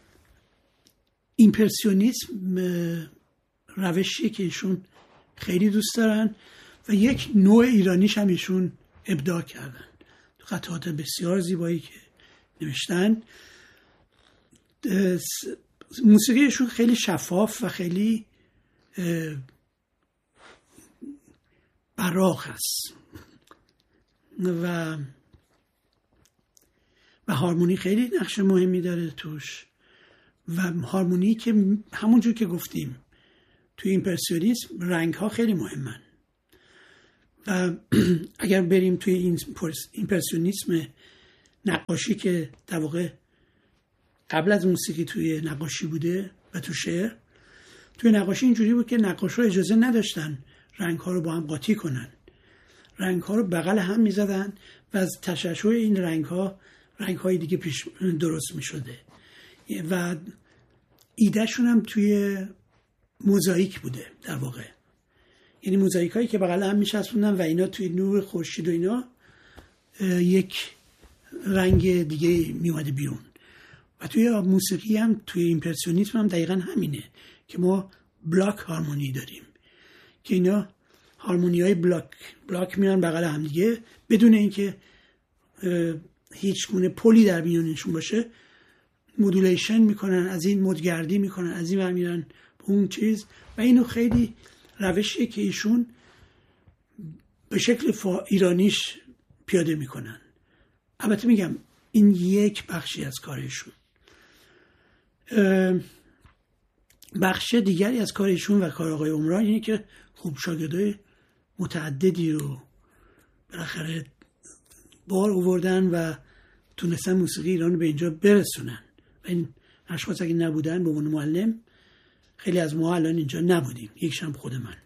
ایمپرسیونیسم روشی که ایشون خیلی دوست دارن و یک نوع ایرانیش هم ایشون ابداع کردن. قطعات بسیار زیبایی که نوشتن. موسیقیشون خیلی شفاف و خیلی براق هست و هارمونی خیلی نقش مهمی داره توش و هارمونی که همونجور که گفتیم توی ایمپرسیونیسم رنگ ها خیلی مهمن و اگر بریم توی این ایمپرسیونیسم نقاشی که در واقع قبل از موسیقی توی نقاشی بوده و تو شعر، توی نقاشی اینجوری بود که نقاشا اجازه نداشتن رنگ ها رو با هم قاطی کنن، رنگ ها رو بغل هم می زدن و از تشعشع این رنگ های دیگه پیش درست می شده و ایدهشون هم توی موزاییک بوده در واقع، یعنی موزاییک هایی که بغل هم می چسبوندن و اینا توی نور خورشید و اینا یک رنگ دیگه می اومده بیرون. و توی موسیقی هم توی ایمپرسیونیسم هم دقیقا همینه که ما بلاک هارمونی داریم که اینا هارمونی های بلاک میان بغل هم دیگه بدون اینکه هیچ گونه پلی در میانشون باشه، مودولیشن میکنن، از این مدگردی میکنن، از این برمیرن به اون چیز و اینو خیلی روشیه که ایشون به شکل ایرانیش پیاده میکنن. البته میگم این یک بخشی از کارشون. بخش دیگری از کارشون و کار آقای عمران اینه که خوب شاگردای متعددی رو بالاخره بار آوردن و تونستن موسیقی ایران رو به اینجا برسونن و این اشخاص اگه نبودن به عنوان معلم خیلی از ما الان اینجا نبودیم، یکیش هم خود من.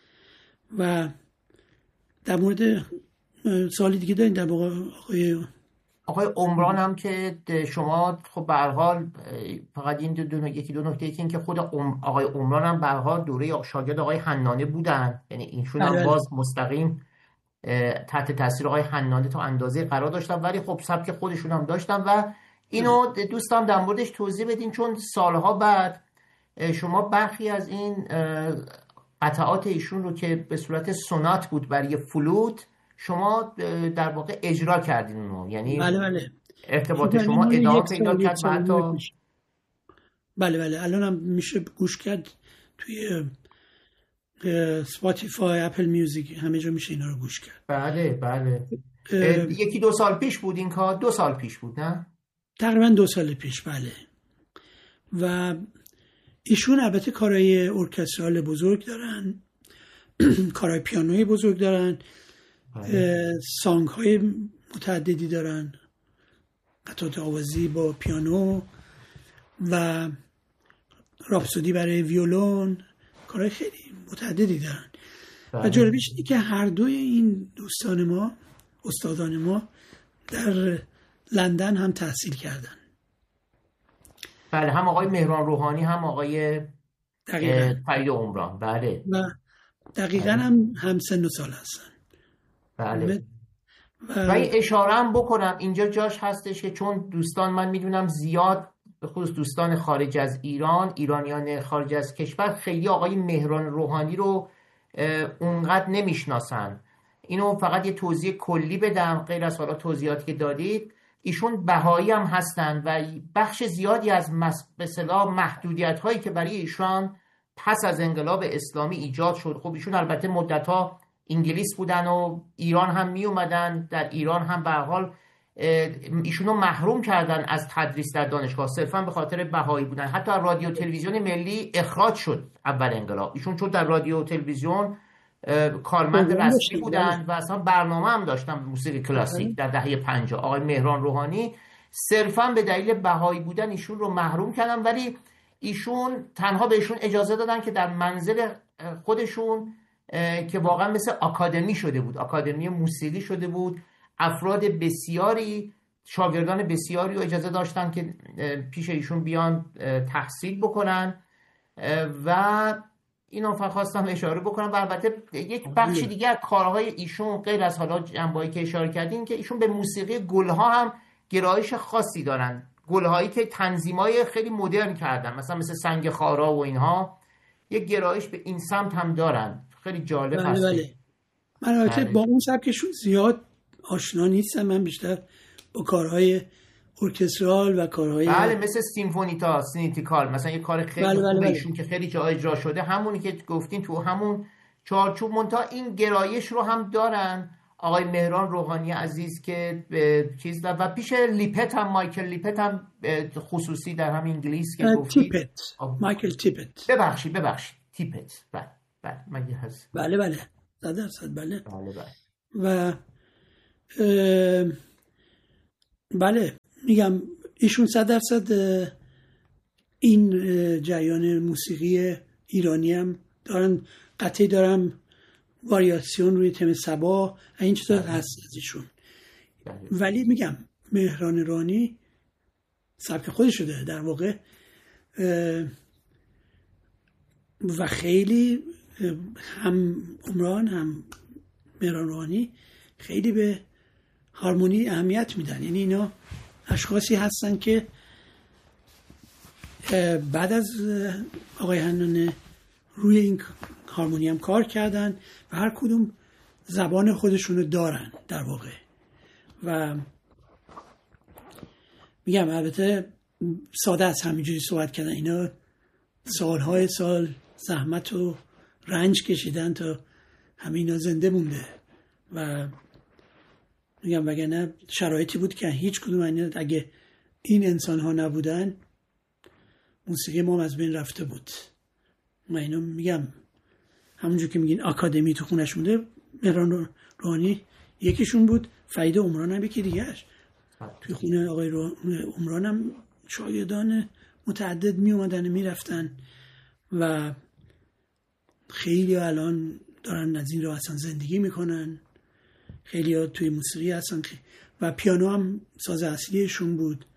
و در مورد سوالی دیگه دارین در واقع آقای عمران هم که شما خب به هر حال فقط این یکی دو نکته که این که خود آقای عمران هم به هر حال دوره شاگرد آقای حنانه بودن، یعنی اینشون هم باز مستقیم تحت تاثیر آقای حنانه تا اندازه قرار داشتن، ولی خب سبک خودشون هم داشتن و اینو دوستم در موردش توضیح بدین، چون سالها بعد شما برخی از این قطعات ایشون رو که به صورت سونات بود برای فلوت شما در واقع اجرا کردین اونو، یعنی بله. ارتباط شما ادامه پیدا کرد و حتی بله الان هم میشه گوش کرد توی سپاتیفای، اپل میوزیک، همه جا میشه اینا رو گوش کرد. بله یکی 2 سال پیش بود این کار، 2 سال پیش بود نه؟ تقریبا 2 سال پیش بله. و ایشون البته کارهای ارکسترال بزرگ دارن، کارهای پیانوی بزرگ دارن، سانگ های متعددی دارن، قطعات آوازی با پیانو و راپسودی برای ویولون، کارهای خیلی متعددی دارن. و جالبیش اینه که هر دوی این دوستان ما، استادان ما، در لندن هم تحصیل کردن. بله، هم آقای مهران روحانی هم آقای فرید عمران. بله و دقیقاً هم سن و سال هستن. بله و اشاره هم بکنم اینجا جاش هستش که چون دوستان من میدونم زیاد به خصوص دوستان خارج از ایران، ایرانیان خارج از کشور خیلی آقای مهران روحانی رو اونقدر نمیشناسن. اینو فقط یه توضیح کلی بدم غیر از حالا توضیحاتی که دادید. ایشون بهایی هم هستن و بخش زیادی از به اصطلاح محدودیت هایی که برای ایشان پس از انقلاب اسلامی ایجاد شد، خب ایشون البته مدت‌ها انگلیس بودن و ایران هم می اومدن، در ایران هم به هر حال ایشونو محروم کردن از تدریس در دانشگاه صرفا به خاطر بهایی بودن. حتی رادیو تلویزیون ملی اخراج شد اول انقلاب، ایشون چون در رادیو تلویزیون کارمند رسمی بودن و اصلا برنامه هم داشتن موسیقی کلاسیک در دهه 50. آقای مهران روحانی صرفا به دلیل بهایی بودن ایشون رو محروم کردن، ولی ایشون تنها بهشون اجازه دادن که در منزل خودشون که واقعا مثل آکادمی شده بود، آکادمی موسیقی شده بود، افراد بسیاری، شاگردان بسیاری رو اجازه داشتن که پیش ایشون بیان تحصیل بکنن و اینو فقط خواستم اشاره بکنم. و البته یک بخشی دیگه از کارهای ایشون غیر از حالا جنبه‌ای که اشاره کردین، که ایشون به موسیقی گلها هم گرایش خاصی دارن. گلهایی که تنظیمای خیلی مدرن کردن، مثل سنگ خارا و اینها، یک گرایش به این سمت هم دارن. خیلی جالب هست. من البته با اون سبکشون زیاد آشنا نیستم. من بیشتر با کارهای ارکسترال و کارهای مثل سیمفونیتا سینیتیکال مثلا یه کار خیلی خوبه ایشون که خیلی جا اجرا شده، همونی که گفتین تو همون چارچوب. منتها این گرایش رو هم دارن آقای مهران روحانی عزیز که چیز دار. و پیش لیپت هم، مایکل لیپت هم خصوصی در هم انگلیس که گفتید، مایکل تیپت. ببخشید تیپت. بله مگه هست؟ بله 100%. بله. و بله میگم ایشون 100% این جریان موسیقی ایرانی هم دارن، قطعی دارم واریاسیون روی تم صبا این چیزا هست از ایشون. ولی میگم مهران رانی سبک خودش شده در واقع و خیلی هم عمران هم مهران رانی خیلی به هارمونی اهمیت میدن. یعنی اینا اشخاصی هستن که بعد از آقای حنانه روی این هارمونی هم کار کردن و هر کدوم زبان خودشونو دارن در واقع. و میگم البته ساده از همینجوری صحبت کردن، اینا سالهای سال زحمت و رنج کشیدن تا همینا زنده مونده. و میگم وگرنه شرایطی بود که هیچ کدوم اگه این انسان ها نبودن موسیقی ما از بین رفته بود. من اینو میگم همونجور که میگین آکادمی تو خونش مونده، مهران روحانی یکیشون بود، فرید عمران هم یکی دیگهش. توی خونه آقای عمران هم شاگردان متعدد می اومدن می رفتن و خیلی الان دارن از این راه اصلا زندگی میکنن. خیلی ها توی موسیقی هستن و پیانو هم ساز اصلیشون بود.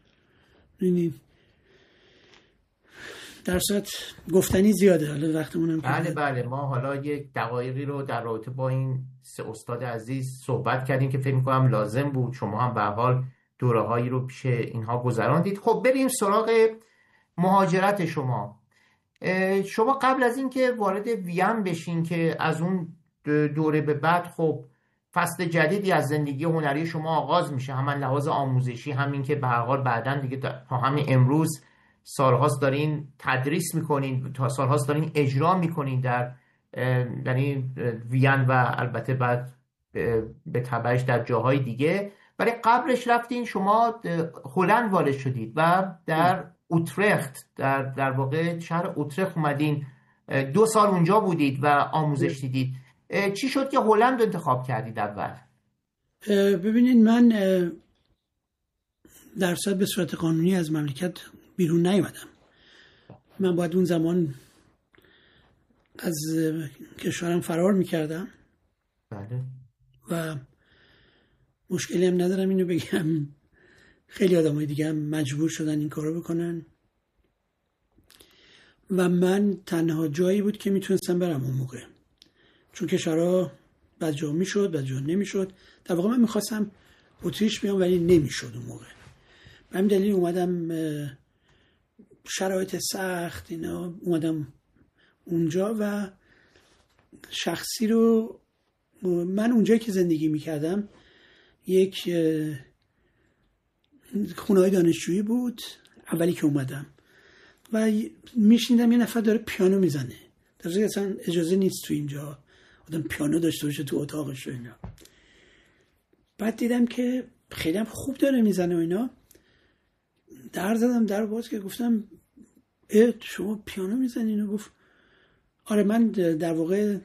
در صورت گفتنی زیاده، حالا وقتمونم بله ما حالا یک دقایقی رو در رابطه با این سه استاد عزیز صحبت کردیم که فکر می‌کنم لازم بود. شما هم به هر حال دوره‌هایی رو پیش اینها گذراندید. خب بریم سراغ مهاجرت شما. شما قبل از این که وارد وین بشین که از اون دوره به بعد خب فصل جدیدی از زندگی هنری شما آغاز میشه، هم لحاظ آموزشی، همین که به هر حال بعداً دیگه تا همین امروز سالهاست دارین تدریس میکنین، تا سالهاست دارین اجرا میکنین در یعنی وین و البته بعد به تبعش در جاهای دیگه. ولی قبلش رفتین شما هلند وارد شدید و در اوترخت در واقع شهر اوترخت اومدین، 2 سال اونجا بودید و آموزش دیدید. چی شد که هلند انتخاب کردید اول؟ ببینید من در صورت به صورت قانونی از مملکت بیرون نیومدم. من باید اون زمان از کشورم فرار میکردم. بله. و مشکلی هم ندارم اینو بگم، خیلی آدمای دیگه هم مجبور شدن این کارو بکنن و من تنها جایی بود که میتونستم برم اون موقع، چون کشورها بعد جا میشد بعد جا نمیشد. در واقع من میخواستم اتریش بیام ولی نمیشد اون موقع. به همین دلیل اومدم، شرایط سخت اینا، اومدم اونجا و شخصی رو من اونجایی که زندگی میکردم یک خونه‌های دانشجویی بود اولی که اومدم و میشنیدم یه نفر داره پیانو میزنه، در واقع اصلا اجازه نیست تو اینجا آدم پیانو داشته باشه تو اتاقش و اینا. بعد دیدم که خیلی هم خوب داره میزنه و اینا. در زدم در باز که گفتم شما پیانو میزنین؟ و گفت آره من در واقع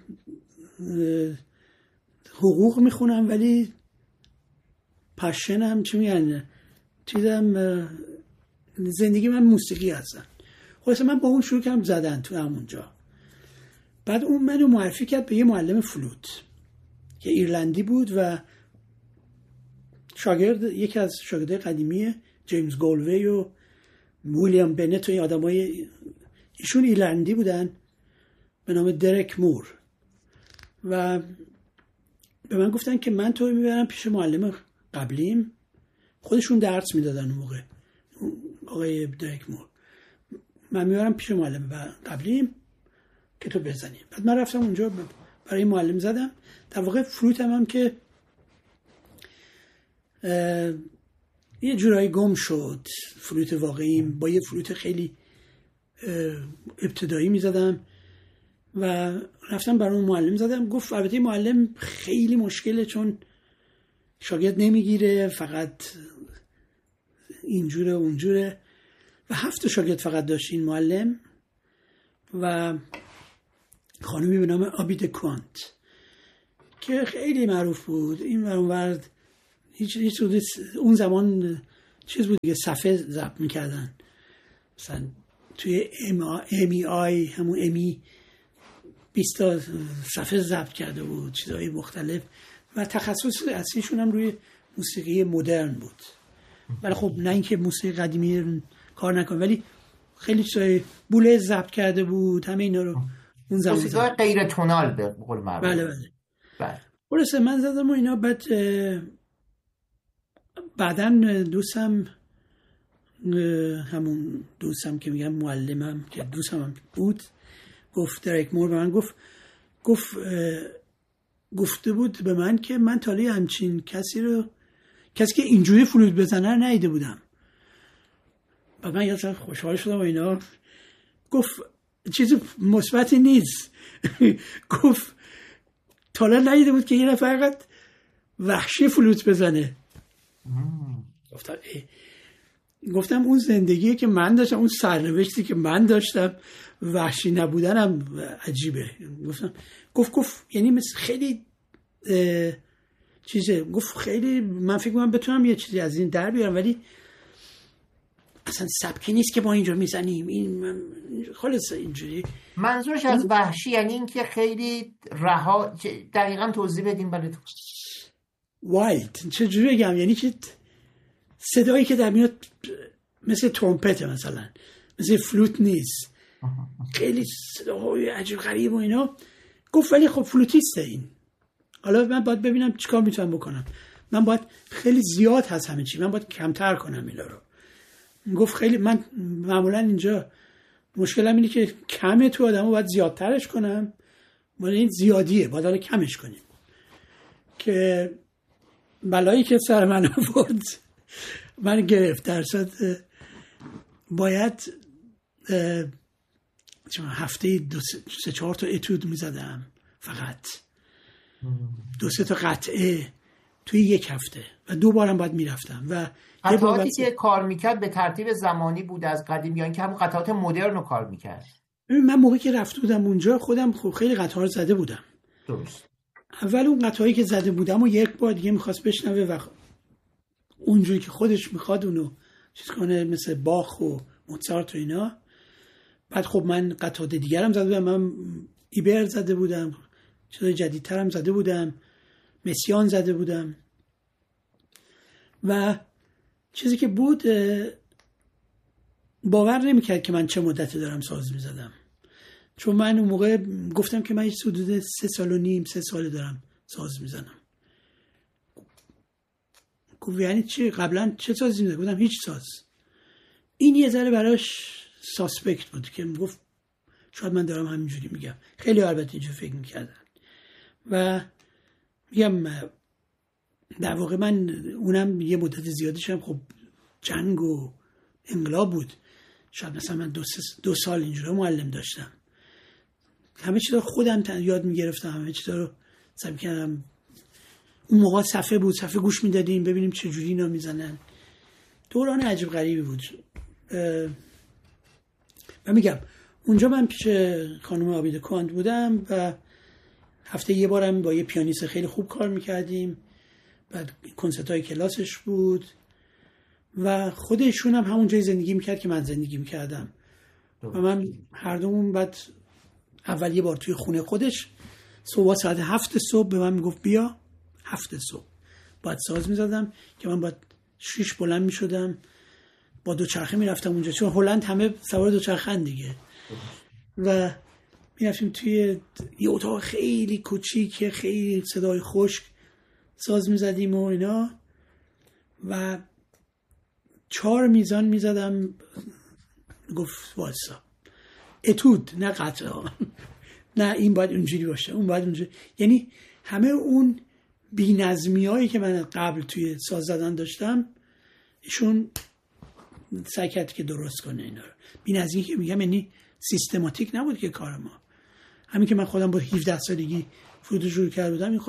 حقوق میخونم ولی پشنم چی میگن چیزم زندگی من موسیقی هستن. خلاصه من با اون شروع کردم زدن تو همونجا. بعد اون منو معرفی کرد به یه معلم فلوت که ایرلندی بود و یکی از شاگردای قدیمی جیمز گولوی و ویلیام بنت و این آدمای ایشون ایرلندی بودن به نام درک مور و به من گفتن که من تو میبرم پیش معلم قبلیم. خودشون درس میدادن اون موقع، آقای درک مور. من میبرم پیش معلم قبلیم که تو بزنیم. بعد من رفتم اونجا برای معلم زدم. در واقع فلوتم هم که یه جورایی گم شد. فلوت واقعیم با یه فلوت خیلی ابتدایی میزدم و رفتم برای اون معلم زدم. گفت البته معلم خیلی مشکله چون شاگرد نمیگیره، فقط اینجوره اونجوره و 7 شاگرد فقط داشت این معلم و خانمی به نام آبید کوانت که خیلی معروف بود. این ورد هیچ اون زمان چیز بود که صفحه ضبط میکردن، مثلا توی امی آی همون امی 20 تا صفحه ضبط کرده بود، چیزهای مختلف و تخصص اصلیشون هم روی موسیقی مدرن بود. ولی خب نه اینکه موسیقی قدیمی کار نکنه، ولی خیلی چیزای بوله ضبط کرده بود، همه اینا رو اون زمان موسیقی غیر تونال به قول معروف. بله. خلاص من زدم و اینا. بعداً دوستم، همون دوستم که میگم معلمم که دوستم هم بود، گفت درک مور به من گفته بود به من که من تالی همچین کسی که اینجوری فلوت بزنه رو ندیده بودم. بعد من یادم خوشحال شدم و اینا. گفت چیز مثبتی نیست. گفت تالا ندیده بود که یه نفر فقط وحشی فلوت بزنه. گفتم اون زندگی که من داشتم، اون سرنوشتی که من داشتم، وحشی نبودنم عجیبه. گفت یعنی مثل خیلی چیزه. گفت خیلی من فکر کنم بتونم یه چیزی از این در بیارم، ولی اصلا سبکی نیست که ما اینجا میزنیم. این خلاص اینجوری. منظورش از وحشی یعنی این که خیلی رها. دقیقاً توضیح بدیم برای تو. وایلد چجوری بگم؟ یعنی که صدایی که در میاد مثل ترومپت، مثلا مثل فلوت نیست، خیلی صداهای عجیب غریب و اینا. گفت ولی خب فلوتیسته این. حالا من باید ببینم چیکار میتونم بکنم. من باید خیلی زیاد هست همه چی، من باید کمتر کنم اینا رو. گفت خیلی من معمولا اینجا مشکلم اینه که کمه تو آدمو باید زیادترش کنم، ولی این زیادیه باید حالا کمش کنیم. که بلایی که سر من آورد من گرفت. درصد باید هفته 2-3-4 تا اتود میزدم، فقط 2-3 تا قطعه توی یک هفته و 2 بارم باید میرفتم. و قطعاتی که کار میکرد به ترتیب زمانی بود از قدیم یا اینکه همون قطعات مدرن رو کار میکرد؟ من موقعی که رفته بودم اونجا خودم خیلی قطعات زده بودم. درست. اول اون قطعایی که زده بودم و یک بار دیگه میخواست بشنوه و اونجوری که خودش میخواد اونو چیز کنه، مثل باخ و موزارت و اینا. بعد خب من قطعات دیگرم زده بودم، من ایبر زده بودم، چیزای جدیدترم زده بودم، مسیان زده بودم. و چیزی که بود باور نمیکرد که من چه مدتی دارم ساز میزدم، چون من اون موقع گفتم که من حدود 3.5 سال دارم ساز میزنم. گفت یعنی چی؟ قبلا چه سازی میزدم؟ گفتم هیچ ساز. این یه ذره براش ساسپکت بود که گفت شاید من دارم همینجوری میگم. خیلی البته اینجور فکر میکردن و میگم در واقع من اونم یه مدت زیادیش هم خب جنگ و انقلاب بود. شاید مثلا من 2 سال اینجوری معلم داشتم، همه چیزا خودم یاد میگرفتم، همه چیزا رو سعی کردم. اون موقع صفحه بود، صفحه گوش میدادیم ببینیم چه جوری اینا میزنن. دوران عجیب غریبی بود. و میگم اونجا من پیش خانم آبید کوانت بودم و هفته یه بارم با یه پیانیست خیلی خوب کار میکردیم. بعد کنسرت‌های کلاسش بود و خودشون هم همون جای زندگی میکرد که من زندگی میکردم و من هر دومون. بعد اول یه بار توی خونه خودش صبح ساعت 7 صبح به من میگفت بیا 7 صبح باید ساز میزدم که من باید 6 بلند میشدم با دوچرخه میرفتم اونجا، چون هلند همه سوار دوچرخه‌اند دیگه. و میرفتیم توی یه اتاق خیلی کوچیک، خیلی صدای خشک ساز میزدیم و اینا، و 4 میزان میزدم، گفت وایسا، اتود نه قطعه ها، نه این باید اونجوری باشه، اون باید اونجوری، یعنی همه اون بی نظمی هایی که من قبل توی ساز زدن داشتم ایشون سعی کرد که درست کنه اینا رو. بی نظمی که میگم یعنی سیستماتیک نبود که کار ما. همین که من خودم با 17 سالگی فلوت شروع کرده بودم، این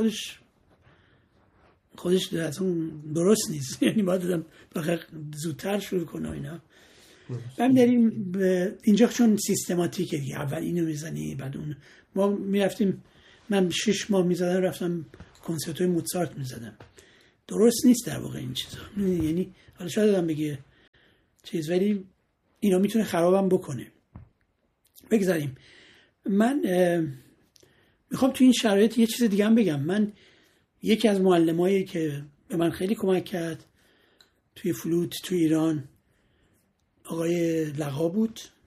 خودش از اون درست نیست، یعنی باید آدم زودتر شروع کنه اینا. همین داریم اینجا چون سیستماتیکه دیگه، اول اینو میزنی بعد اون. ما میرفتیم، من 6 ماه میزدم، رفتم کنسرتوی موزارت میزدم. درست نیست در واقع این چیزا، یعنی حالا شاید آدم بگه چیز، ولی اینا میتونه خرابم بکنه. بگذاریم. من میخوام تو این شرایط یه چیز دیگه هم بگم. من یکی از معلمایی که به من خیلی کمک کرد توی فلوت تو ایران آقای لقا بود،